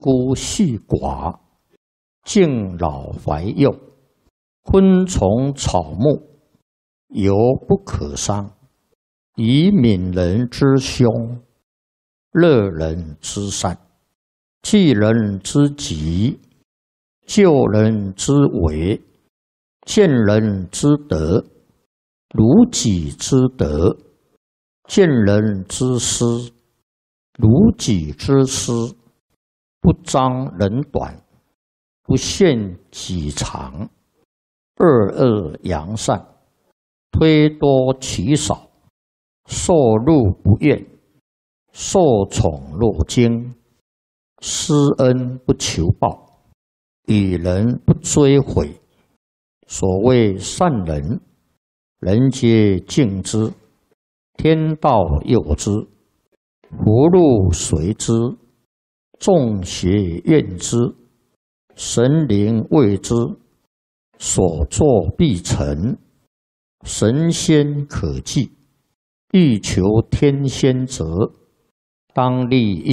孤细寡，敬老怀幼，昆虫草木，犹不可伤。以悯人之凶，乐人之善，济人之急，救人之危，见人之德，如己之德，见人之失，如己之失，不彰人短，不限己长，恶恶扬善，推多其少，受禄不怨，受宠若惊，施恩不求报，与人不追悔。所谓善人，人皆敬之，天道佑之，福禄随之，众邪怨之，神灵畏之，所作必成，神仙可祭。欲求天仙者，当立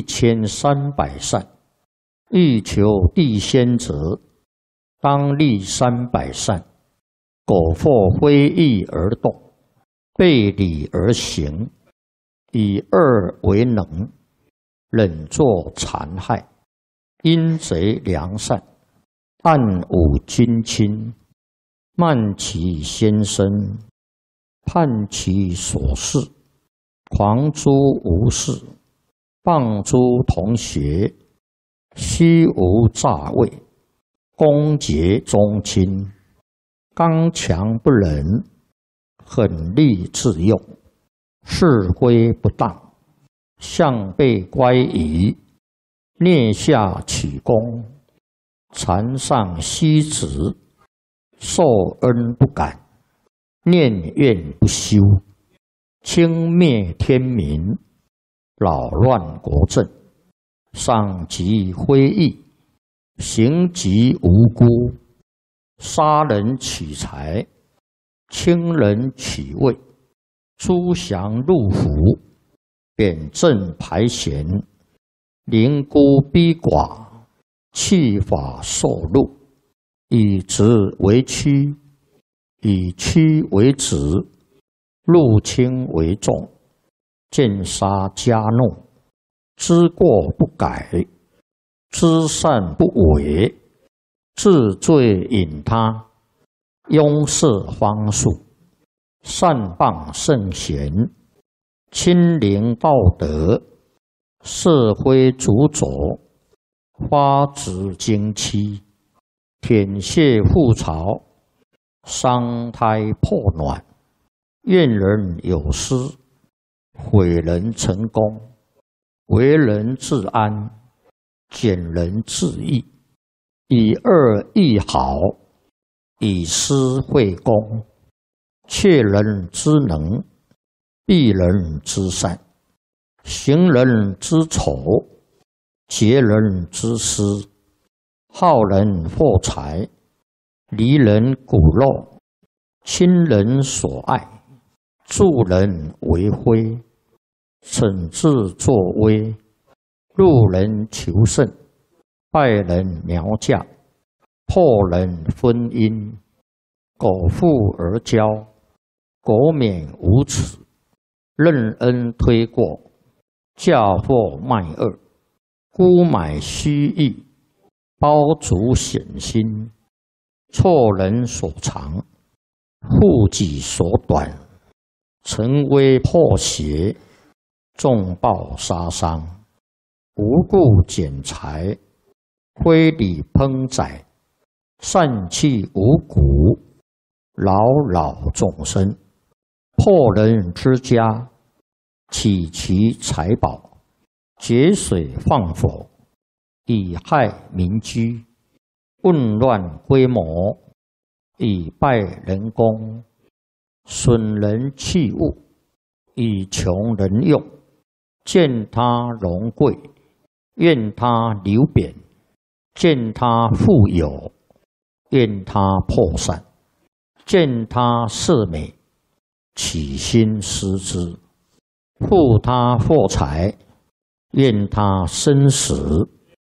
1300善；欲求地仙者，当立300善。苟或非义而动，背礼而行，以恶为能，忍作残害，阴贼良善，暗侮君亲，慢其先生，叛其所事，狂诸无事，谤诸同学，虚无诈伪，恭结宗亲，刚强不仁，狠戾自用，是非不当，向背乖疑，蹑下取功，禅上息止，受恩不感，念怨不休，轻蔑天民，扰乱国政，伤及非义，行及无辜，杀人取财，轻人取位，诛降入府，贬正排贤，凌孤逼寡，弃法受禄，以直为屈，以屈为直，入轻为重，见杀加怒，知过不改，知善不为，治罪引他，拥塞荒树，善谤圣贤，亲临道德，社会主佐，花枝经期，舔血覆巢，伤胎破卵，怨人有失，毁人成功，为人自安，减人自义，以恶易好，以私会公，窃人之能，避人之善，行人之丑，劫人之私，好人获财，离人骨肉，亲人所爱，助人为非，惩治作威，入人求胜，败人苗嫁，破人婚姻，苟富而骄，苟免无耻，任恩推过，嫁祸卖恶，沽买虚意，包足险心，错人所长，护己所短，成威破邪，重暴杀伤，无故剪裁，非礼烹宰，散弃五谷，扰扰众生，破人之家，起其财宝，节水放火，以害民居，混乱规模，以败人功，损人器物，以穷人用，见他荣贵，愿他流贬，见他富有，愿他破散，见他色美，起心思之，护他获财，愿他生死，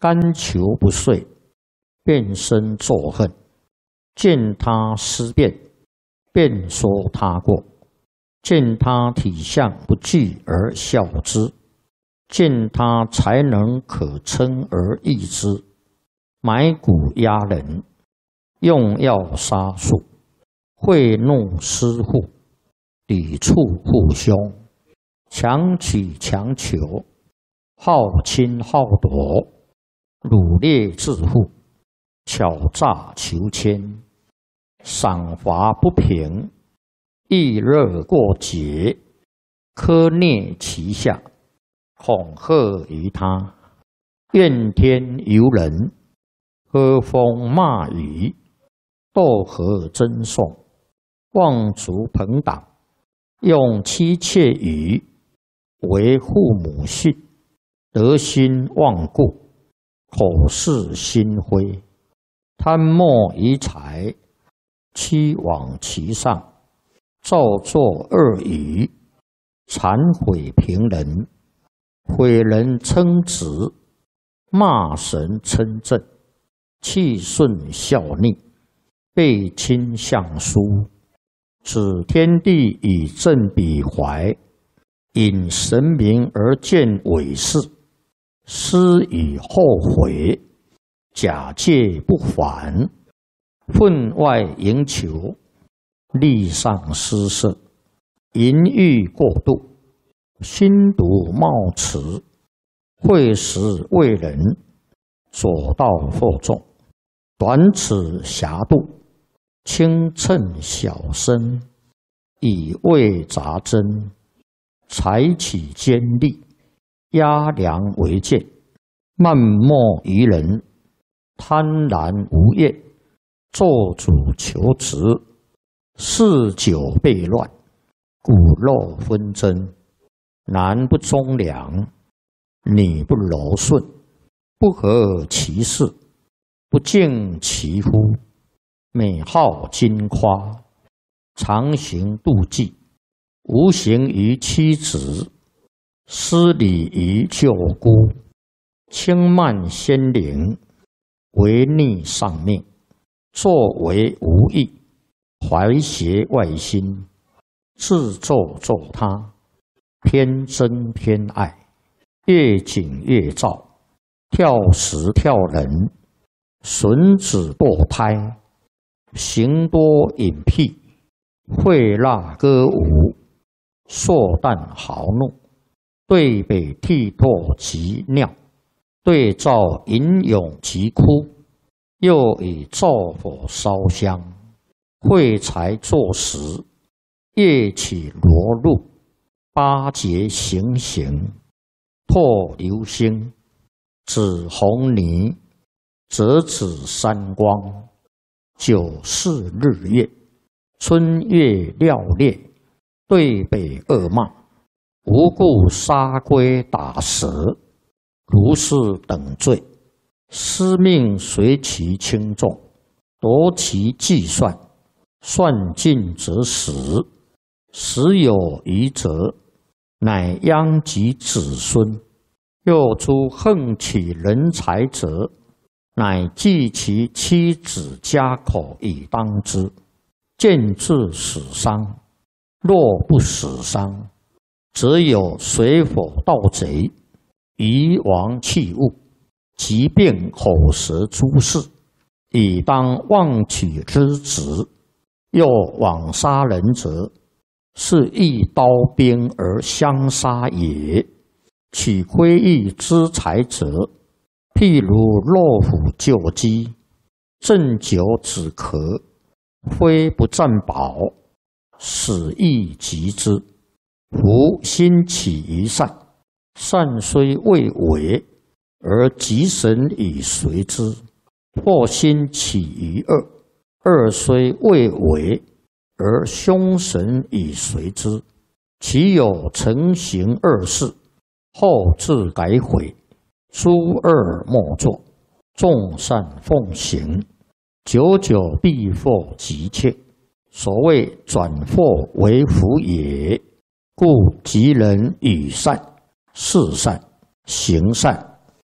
甘求不遂，便生作恨；见他思变，便说他过；见他体相不具而笑之；见他才能可称而异之。埋骨压人，用药杀术，贿赂私户，抵触父兄，强取强求，好侵好夺，掳掠致富，巧诈求迁，赏罚不平，易热过节，苛虐其下，恐吓于他，怨天尤人，喝风骂雨，斗河争讼，妄族朋党，用妻妾语，为父母训，德心忘故，口是心非，贪墨于财，欺罔其上，造作恶语，谄毁平人，毁人称直，骂神称正，气顺效逆，背亲相疏，指天地以正彼怀，引神明而见伪事，思以后悔，假借不还，分外营求，力上失色，淫欲过度，心毒冒迟，会时为人，左道惑众，短尺狭度，轻称小身，以为杂针，采取尖利，压梁为剑，漫莫于人，贪婪无厌，做主求职，嗜酒悖乱，骨肉纷争，男不忠良，女不柔顺，不合其事，不敬其夫，美好矜夸，常行妒忌，无形于妻子，失礼于舅姑，轻慢先灵，违逆上命，作为无益，怀邪外心，自作作他，偏憎偏爱，越紧越躁，跳时跳人，损子堕胎，行多隐僻，会蜡歌舞，硕诞豪怒，对北涕唾及尿，对照吟咏及哭，又以灶火烧香，会财作食，夜起罗入，八节行刑，唾流星，指红泥，折指三光，九四日月，春月料烈，对北恶骂，无故杀龟打蛇，如是等罪，司命随其轻重，夺其计算，算尽则死，死有余则，乃殃及子孙。又诸横取人才者，乃计其妻子家口以当之，见至死伤。若不死伤，则有水火盗贼，夷王弃物，疾病口舌诸事，以当妄取之职。又枉杀人者，是一刀兵而相杀也。取窥益之财者，譬如落虎救鸡，鸩酒止咳，非不占宝，死亦及之。夫心起于善，善虽未为，而吉神以随之；或心起于恶，恶虽未为，而凶神以随之。其有成行恶事，后自改悔，诸恶莫作，众善奉行，久久必获吉切。所谓转祸为福也。故吉人语善，事善，行善，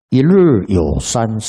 一日有三